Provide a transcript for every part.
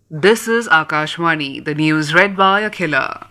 This is Akashwani, the news read by Akhila.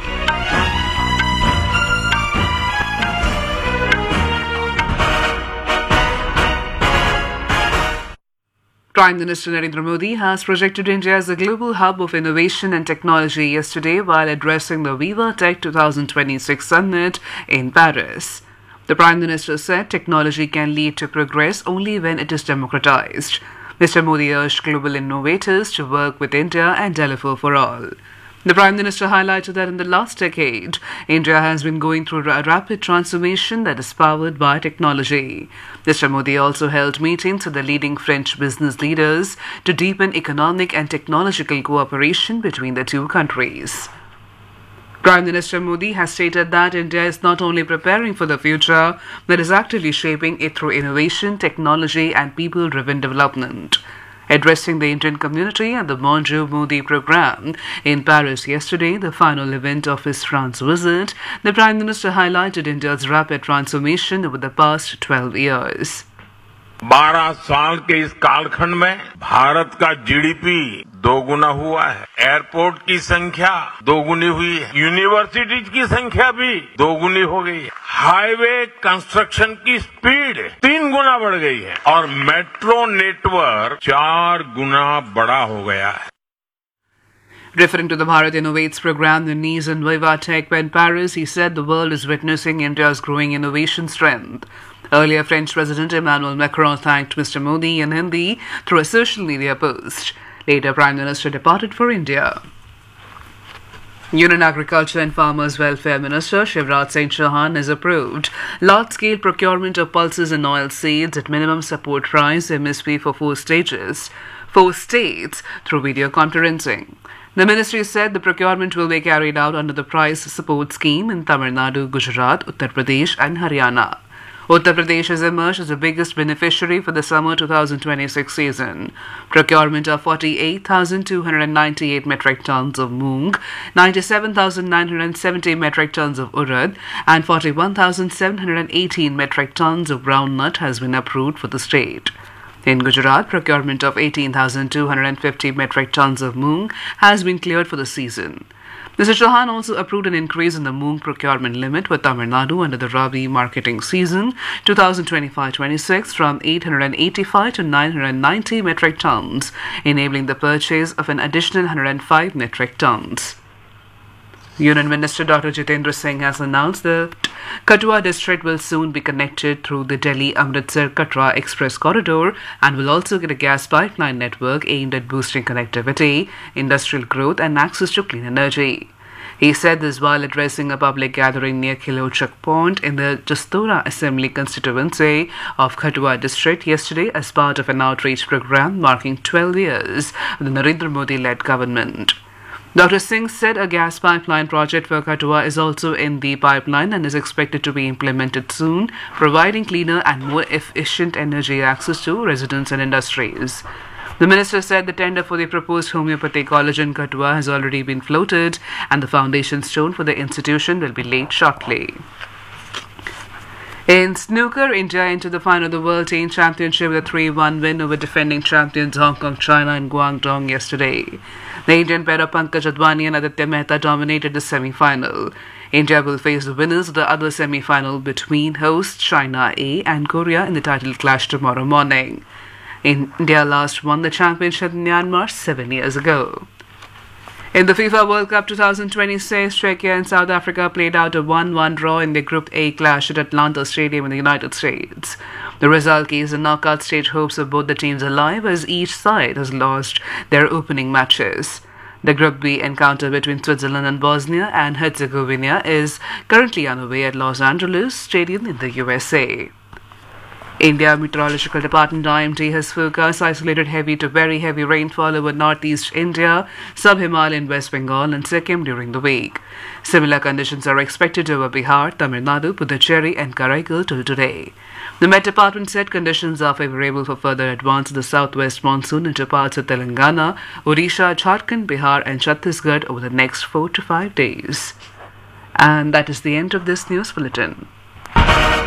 Prime Minister Narendra Modi has projected India as a global hub of innovation and technology yesterday while addressing the Viva Tech 2026 summit in Paris. The Prime Minister said technology can lead to progress only when it is democratized. Mr. Modi urged global innovators to work with India and deliver for all. The Prime Minister highlighted that in the last decade, India has been going through a rapid transformation that is powered by technology. Mr. Modi also held meetings with the leading French business leaders to deepen economic and technological cooperation between the two countries. Prime Minister Modi has stated that India is not only preparing for the future, but is actively shaping it through innovation, technology, and people-driven development. Addressing the Indian community at the Bonjour Modi program in Paris yesterday, the final event of his France visit, the Prime Minister highlighted India's rapid transformation over the past 12 years. 12 साल के इस कालखंड में भारत का GDP दोगुना हुआ है, airport की संख्या दोगुनी हुई है, यूनिवर्सिटीज की संख्या भी दोगुनी हो गई है, हाईवे कंस्ट्रक्शन की स्पीड 3 गुना बढ़ गई है और मेट्रो नेटवर्क 4 गुना बड़ा हो गया है. Referring to the Bharat Innovates program in Nice and Viva Tech in Paris, he said the world is witnessing India's growing innovation strength. Earlier, French President Emmanuel Macron thanked Mr. Modi in Hindi through a social media post. Later, Prime Minister departed for India. Union Agriculture and Farmers Welfare Minister Shivraj Singh Chauhan has approved large-scale procurement of pulses and oilseeds at minimum support price (MSP) for 4 states through video conferencing. The ministry said the procurement will be carried out under the price support scheme in Tamil Nadu, Gujarat, Uttar Pradesh and Haryana. Uttar Pradesh has emerged as the biggest beneficiary for the summer 2026 season. Procurement of 48,298 metric tons of moong, 97,970 metric tons of urad, and 41,718 metric tons of groundnut has been approved for the state. In Gujarat, procurement of 18,250 metric tons of moong has been cleared for the season. Mr. Chauhan also approved an increase in the moong procurement limit for Tamil Nadu under the Rabi marketing season 2025-26 from 885 to 990 metric tons, enabling the purchase of an additional 105 metric tons. Union Minister Dr. Jitendra Singh has announced that Kathua district will soon be connected through the Delhi-Amritsar-Katra Express Corridor and will also get a gas pipeline network aimed at boosting connectivity, industrial growth and access to clean energy. He said this while addressing a public gathering near Kilochak Pond in the Jastora Assembly constituency of Kathua district yesterday as part of an outreach program marking 12 years of the Narendra Modi-led government. Dr. Singh said a gas pipeline project for Kathua is also in the pipeline and is expected to be implemented soon, providing cleaner and more efficient energy access to residents and industries. The minister said the tender for the proposed homeopathy college in Kathua has already been floated and the foundation stone for the institution will be laid shortly. In snooker, India entered the final of the World Teen Championship with a 3-1 win over defending champions Hong Kong, China in Guangdong yesterday. The Indian pair of Pankaj Advani and Aditya Mehta dominated the semi-final. India will face the winners of the other semi-final between hosts China A and Korea in the title clash tomorrow morning. India last won the championship in Myanmar 7 years ago. In the FIFA World Cup 2026, Czechia and South Africa played out a 1-1 draw in their Group A clash at Atlanta Stadium in the United States. The result keeps the knockout stage hopes of both the teams alive as each side has lost their opening matches. The Group B encounter between Switzerland and Bosnia and Herzegovina is currently underway at Los Angeles Stadium in the USA. India Meteorological Department IMD has forecast isolated heavy to very heavy rainfall over northeast India, sub-Himalayan West Bengal and Sikkim during the week. Similar conditions are expected over Bihar, Tamil Nadu, Puducherry and Karaikal till today. The Met Department said conditions are favorable for further advance of the southwest monsoon into parts of Telangana, Odisha, Jharkhand, Bihar and Chhattisgarh over the next 4 to 5 days. And that is the end of this news bulletin.